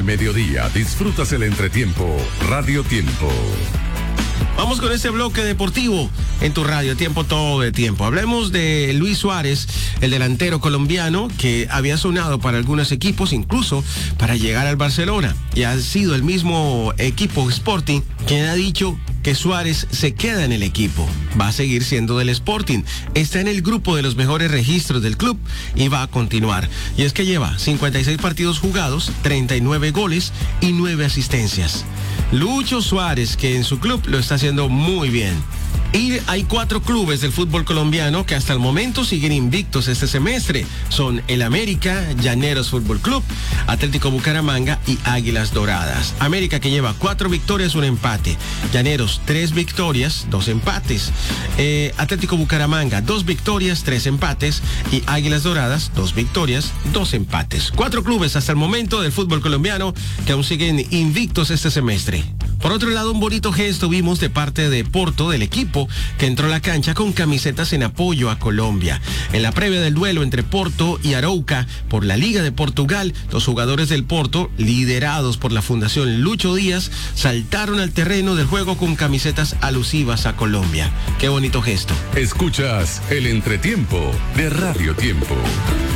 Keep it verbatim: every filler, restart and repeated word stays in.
al mediodía disfrutas el entretiempo Radio Tiempo. Vamos con este bloque deportivo en tu radio, tiempo todo de tiempo. Hablemos de Luis Suárez, el delantero colombiano que había sonado para algunos equipos, incluso para llegar al Barcelona. Y ha sido el mismo equipo Sporting quien ha dicho que Suárez se queda en el equipo. Va a seguir siendo del Sporting. Está en el grupo de los mejores registros del club y va a continuar. Y es que lleva cincuenta y seis partidos jugados, treinta y nueve goles y nueve asistencias. Lucho Suárez, que en su club lo está haciendo muy bien. Y hay cuatro clubes del fútbol colombiano que hasta el momento siguen invictos este semestre. Son el América, Llaneros Fútbol Club, Atlético Bucaramanga y Águilas Doradas. América, que lleva cuatro victorias, un empate. Llaneros, tres victorias, dos empates. Eh, Atlético Bucaramanga, dos victorias, tres empates. Y Águilas Doradas, dos victorias, dos empates. Cuatro clubes hasta el momento del fútbol colombiano que aún siguen invictos este semestre. Por otro lado, un bonito gesto vimos de parte de Porto, del equipo que entró a la cancha con camisetas en apoyo a Colombia. En la previa del duelo entre Porto y Arauca por la Liga de Portugal, los jugadores del Porto, liderados por la Fundación Lucho Díaz, saltaron al terreno del juego con camisetas alusivas a Colombia. Qué bonito gesto. Escuchas el entretiempo de Radio Tiempo.